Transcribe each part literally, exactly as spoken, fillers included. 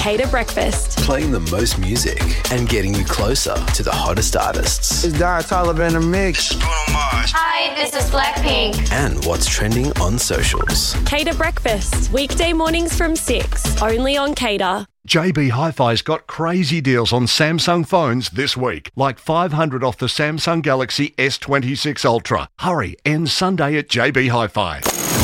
Cater Breakfast. Playing the most music and getting you closer to the hottest artists. It's Dara Taliban in the mix. Hi, this is Blackpink. And what's trending on socials. Cater Breakfast. Weekday mornings from six. Only on Cater. J B Hi-Fi's got crazy deals on Samsung phones this week, like five hundred off the Samsung Galaxy S twenty-six Ultra. Hurry, ends Sunday at J B Hi-Fi.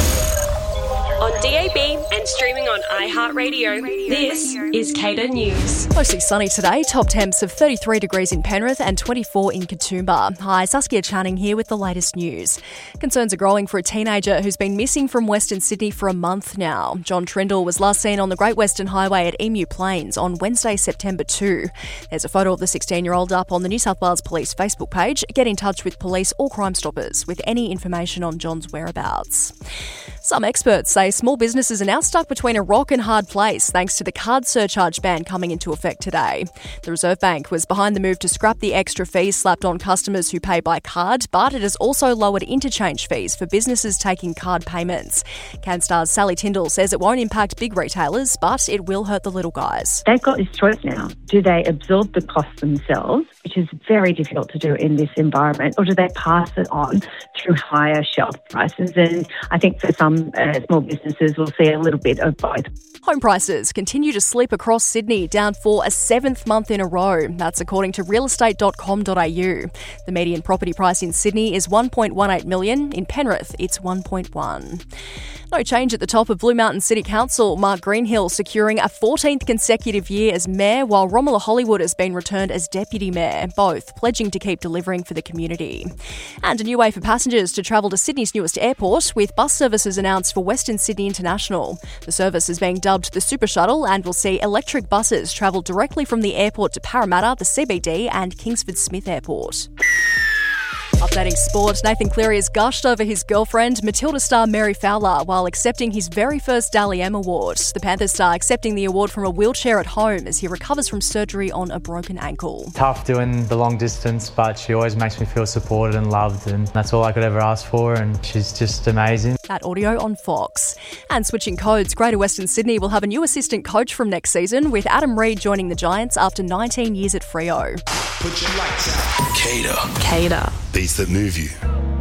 On D A B and streaming on iHeartRadio, this is Cater News. Mostly sunny today, top temps of thirty-three degrees in Penrith and twenty-four in Katoomba. Hi, Saskia Channing here with the latest news. Concerns are growing for a teenager who's been missing from Western Sydney for a month now. John Trindle was last seen on the Great Western Highway at Emu Plains on Wednesday, September second. There's a photo of the sixteen-year-old up on the New South Wales Police Facebook page. Get in touch with police or Crime Stoppers with any information on John's whereabouts. Some experts say small businesses are now stuck between a rock and hard place thanks to the card surcharge ban coming into effect today. The Reserve Bank was behind the move to scrap the extra fees slapped on customers who pay by card, but it has also lowered interchange fees for businesses taking card payments. CanStar's Sally Tyndall says it won't impact big retailers, but it will hurt the little guys. They've got this choice now. Do they absorb the cost themselves, which is very difficult to do in this environment, or do they pass it on through higher shelf prices? And I think for some uh, small businesses, we'll see a little bit of both. Home prices continue to slip across Sydney, down for a seventh month in a row. That's according to real estate dot com dot a u. The median property price in Sydney is one point one eight million dollars. In Penrith, it's one point one. No change at the top of Blue Mountain City Council. Mark Greenhill securing a fourteenth consecutive year as mayor, while Romola Hollywood has been returned as deputy mayor, both pledging to keep delivering for the community. And a new way for passengers to travel to Sydney's newest airport, with bus services announced for Western Sydney International. The service is being dubbed the Super Shuttle and will see electric buses travel directly from the airport to Parramatta, the C B D and Kingsford Smith Airport. Updating sport, Nathan Cleary has gushed over his girlfriend, Matilda star Mary Fowler, while accepting his very first Dally M award. The Panthers star accepting the award from a wheelchair at home as he recovers from surgery on a broken ankle. Tough doing the long distance, but she always makes me feel supported and loved, and that's all I could ever ask for, and she's just amazing. That audio on Fox. And switching codes, Greater Western Sydney will have a new assistant coach from next season, with Adam Reid joining the Giants after nineteen years at Freo. Put your lights out. Cater. Cater. Beats that move you.